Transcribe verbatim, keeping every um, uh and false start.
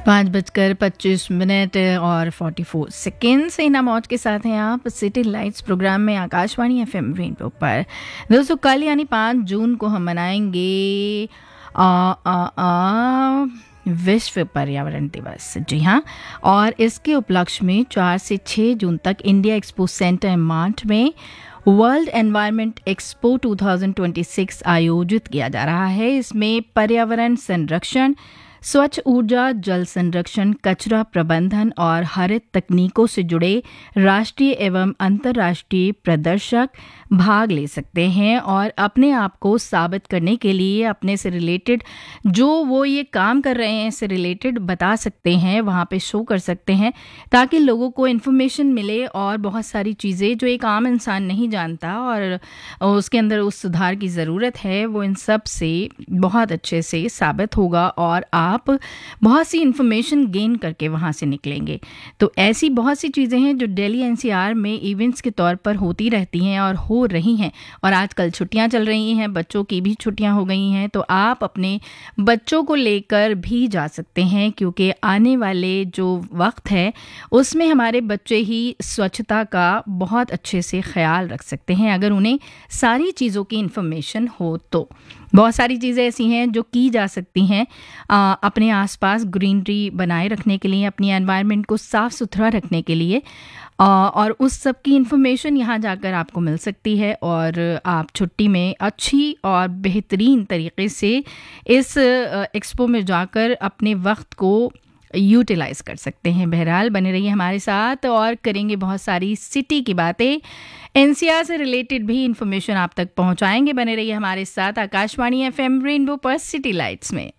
पाँच बजकर पच्चीस मिनट और चौवालीस सेकेंड्स इन मौज के साथ हैं आप सिटी लाइट्स प्रोग्राम में आकाशवाणी एफएम रेनबो पर। दोस्तों कल यानी पाँच जून को हम मनाएंगे आ, आ, आ, विश्व पर्यावरण दिवस। जी हाँ, और इसके उपलक्ष्य में चार से छः जून तक इंडिया एक्सपो सेंटर मार्ट में वर्ल्ड एनवायरनमेंट एक्सपो दो हज़ार छब्बीस आयोजित किया जा रहा है। इसमें पर्यावरण संरक्षण, स्वच्छ ऊर्जा, जल संरक्षण, कचरा प्रबंधन और हरित तकनीकों से जुड़े राष्ट्रीय एवं अंतर्राष्ट्रीय प्रदर्शक भाग ले सकते हैं और अपने आप को साबित करने के लिए अपने से रिलेटेड जो वो ये काम कर रहे हैं से रिलेटेड बता सकते हैं, वहाँ पे शो कर सकते हैं ताकि लोगों को इन्फॉर्मेशन मिले और बहुत सारी चीज़ें जो एक आम इंसान नहीं जानता और उसके अंदर उस सुधार की ज़रूरत है, वो इन सब से बहुत अच्छे से साबित होगा और आप बहुत सी इन्फॉर्मेशन गेन करके वहाँ से निकलेंगे। तो ऐसी बहुत सी चीज़ें हैं जो दिल्ली एनसीआर में इवेंट्स के तौर पर होती रहती हैं और हो रही हैं। और आजकल छुट्टियां चल रही हैं, बच्चों की भी छुट्टियां हो गई हैं, तो आप अपने बच्चों को लेकर भी जा सकते हैं क्योंकि आने वाले जो वक्त है उसमें हमारे बच्चे ही स्वच्छता का बहुत अच्छे से ख्याल रख सकते हैं अगर उन्हें सारी चीज़ों की इन्फॉर्मेशन हो। तो बहुत सारी चीज़ें ऐसी हैं जो की जा सकती हैं आ, अपने आसपास ग्रीनरी बनाए रखने के लिए, अपनी एनवायरनमेंट को साफ़ सुथरा रखने के लिए, आ, और उस सब की इन्फॉर्मेशन यहाँ जाकर आपको मिल सकती है और आप छुट्टी में अच्छी और बेहतरीन तरीके से इस एक्सपो में जाकर अपने वक्त को यूटिलाइज कर सकते हैं। बहरहाल बने रहिए हमारे साथ और करेंगे बहुत सारी सिटी की बातें, एनसीआर से रिलेटेड भी इंफॉर्मेशन आप तक पहुंचाएंगे। बने रहिए हमारे साथ आकाशवाणी एफएम रेनबो पर सिटी लाइट्स में।